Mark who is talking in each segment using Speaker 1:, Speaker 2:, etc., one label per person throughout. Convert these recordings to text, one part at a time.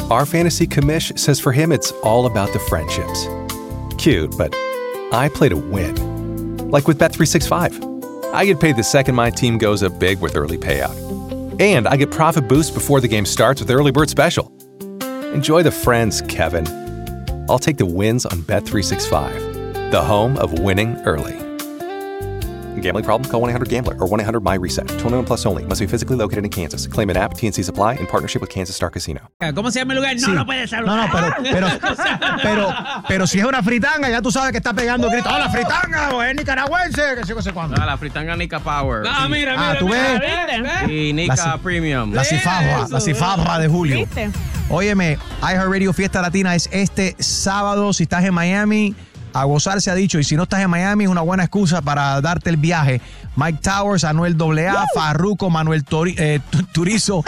Speaker 1: Our fantasy commish says for him it's all about the friendships. Cute, but I play to win. Like with Bet365. I get paid the second my team goes up big with early payout. And I get profit boost before the game starts with Early Bird Special. Enjoy the friends, Kevin. I'll take the wins on Bet365, the home of winning early. Gambling problem? Call 1-800-GAMBLER or 1-800-MY-RESET. 21 plus only. Must be physically located in Kansas. Claim an app. TNC Supply in partnership with Kansas Star Casino.
Speaker 2: ¿Cómo se llama el lugar? No,
Speaker 3: Sí.
Speaker 2: no puedes hablar.
Speaker 3: No, pero si es una fritanga, ya tú sabes que está pegando gritos. ¡Oh, la fritanga! O es nicaragüense, que sé qué cuándo.
Speaker 4: No, la fritanga Nica Power.
Speaker 2: Ah, mira,
Speaker 3: ¿tú ves?
Speaker 4: Y Nica
Speaker 3: La-
Speaker 4: Premium.
Speaker 3: La cifabra de Julio.
Speaker 5: ¿Viste?
Speaker 3: Óyeme, iHeartRadio Fiesta Latina es este sábado. Si estás en Miami, a gozar se ha dicho. Y si no estás en Miami, es una buena excusa para darte el viaje. Mike Towers, Anuel AA, Farruko, Manuel Turizo.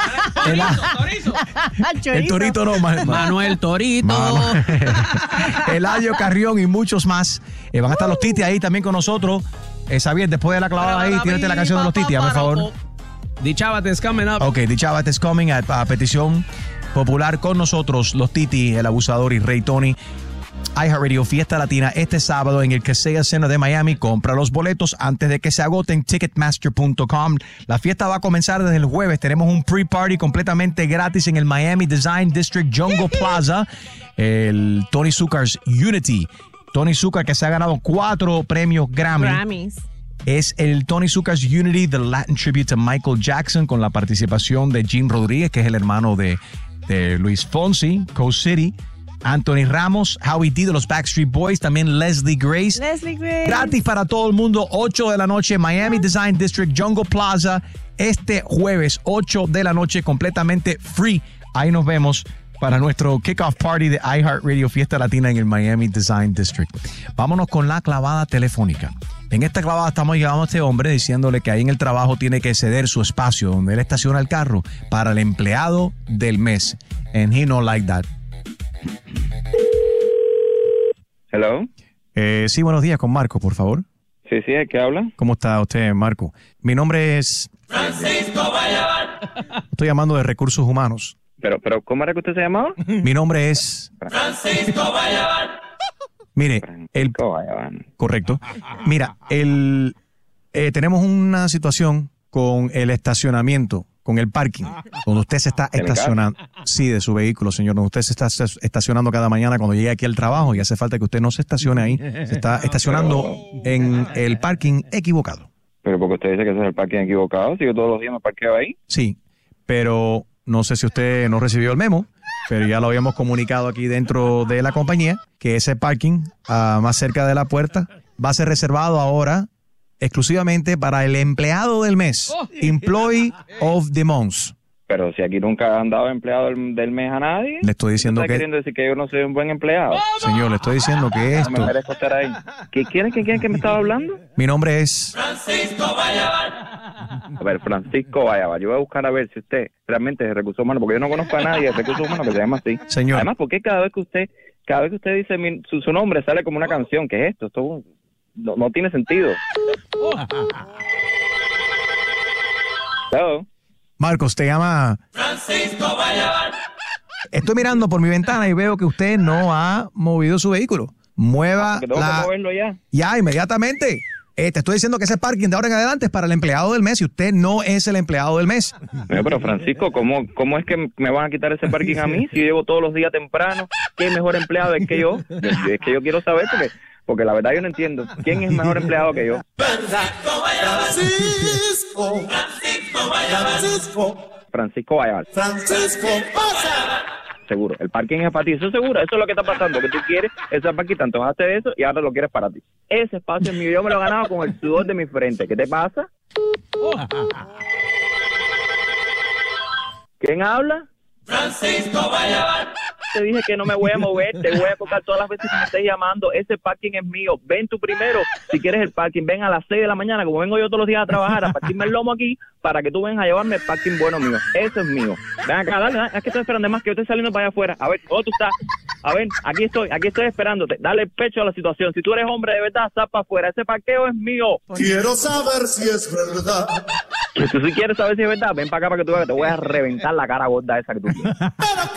Speaker 3: El Torito no,
Speaker 2: Manuel Torito.
Speaker 3: Eladio Carrión y muchos más. Van a estar los Titi ahí también con nosotros. Xavier, después de la clavada ahí, tírate la canción de los Titi, por favor.
Speaker 2: Dichávate is coming up.
Speaker 3: Ok, Dichávate is coming a petición popular con nosotros, los Titi, el abusador y Rey Tony. iHeartRadio Fiesta Latina este sábado en el Kaseya Center de Miami. Compra los boletos antes de que se agoten. Ticketmaster.com. La fiesta va a comenzar desde el jueves. Tenemos un pre-party completamente gratis en el Miami Design District Jungle Plaza. El Tony Zucker's Unity. Tony Zucker, que se ha ganado 4 premios
Speaker 5: Grammys.
Speaker 3: Es el Tony Zucker's Unity, The Latin Tribute to Michael Jackson, con la participación de Jim Rodríguez, que es el hermano de Luis Fonsi, Coast City, Anthony Ramos, Howie D de los Backstreet Boys, también Leslie Grace. Gratis para todo el mundo, 8 de la noche, Miami Design District, Jungle Plaza, este jueves, 8 de la noche, completamente free. Ahí nos vemos para nuestro kickoff party de iHeartRadio Fiesta Latina en el Miami Design District. Vámonos con la clavada telefónica. En esta clavada estamos llegando a este hombre diciéndole que ahí en el trabajo tiene que ceder su espacio donde él estaciona el carro para el empleado del mes. And he not like that.
Speaker 6: Hello.
Speaker 3: Sí, buenos días, con Marco, por favor.
Speaker 6: Sí, ¿de qué habla?
Speaker 3: ¿Cómo está usted, Marco? Mi nombre es
Speaker 7: Francisco Vallevar.
Speaker 3: Estoy llamando de Recursos Humanos.
Speaker 6: Pero, ¿cómo era que usted se llamaba?
Speaker 3: Mi nombre es
Speaker 7: Francisco Vallevar.
Speaker 3: Mire, correcto. Mira, tenemos una situación con el estacionamiento, con el parking, donde usted se está estacionando. Sí, de su vehículo, señor. Donde usted se está estacionando cada mañana cuando llegue aquí al trabajo y hace falta que usted no se estacione ahí. Se está estacionando en el parking equivocado.
Speaker 6: Pero porque usted dice que ese es el parking equivocado, si yo todos los días me parqueo ahí.
Speaker 3: Sí, pero no sé si usted no recibió el memo, pero ya lo habíamos comunicado aquí dentro de la compañía, que ese parking más cerca de la puerta va a ser reservado ahora exclusivamente para el empleado del mes, Employee of the Month.
Speaker 6: Pero si aquí nunca han dado empleado del mes a nadie.
Speaker 3: Le estoy diciendo
Speaker 6: ¿Está queriendo decir que yo no soy un buen empleado?
Speaker 3: Señor, le estoy diciendo que
Speaker 6: No me merezco estar ahí. ¿Qué quieren que me estaba hablando?
Speaker 3: Mi nombre es
Speaker 7: Francisco Vallevar.
Speaker 6: A ver, Francisco Vallevar. Yo voy a buscar a ver si usted realmente es de recursos humanos, porque yo no conozco a nadie de recursos humanos que se llama así.
Speaker 3: Señor.
Speaker 6: Además, ¿por qué cada vez que usted dice su nombre sale como una canción? ¿Qué es esto? Esto no tiene sentido. Hello.
Speaker 3: Marcos, te llama
Speaker 7: Francisco Vallevar.
Speaker 3: Estoy mirando por mi ventana y veo que usted no ha movido su vehículo. Mueva
Speaker 6: Que tengo que moverlo ya.
Speaker 3: Ya, inmediatamente. Te estoy diciendo que ese parking de ahora en adelante es para el empleado del mes y usted no es el empleado del mes.
Speaker 6: Pero Francisco, ¿cómo es que me van a quitar ese parking a mí? Si yo llevo todos los días temprano, ¿qué mejor empleado es que yo? Es que yo quiero saber porque la verdad yo no entiendo. ¿Quién es mejor empleado que yo?
Speaker 7: Francisco Vallevar.
Speaker 6: Francisco Vallevar.
Speaker 7: Francisco pasa.
Speaker 6: Seguro, el parking es para ti, eso es seguro, eso es lo que está pasando, que tú quieres ese parking, te antojaste de eso y ahora lo quieres para ti. Ese espacio es mío, yo me lo he ganado con el sudor de mi frente. ¿Qué te pasa? ¿Quién habla?
Speaker 7: Francisco Vallevar.
Speaker 6: Te dije que no me voy a mover, te voy a tocar todas las veces que me estés llamando. Ese parking es mío. Ven tú primero, si quieres el parking. Ven a las 6 de la mañana, como vengo yo todos los días a trabajar, a partirme el lomo aquí, para que tú vengas a llevarme el parking bueno mío. Eso es mío. Ven acá, dale, es que estoy esperando más que yo estoy saliendo para allá afuera. A ver, ¿dónde tú estás? A ver, aquí estoy esperándote. Dale el pecho a la situación. Si tú eres hombre de verdad, sal para afuera. Ese parqueo es mío.
Speaker 7: Quiero saber si es verdad.
Speaker 6: Si tú sí quieres saber si es verdad, ven para acá para que tú veas que te voy a reventar la cara gorda esa que tú tienes.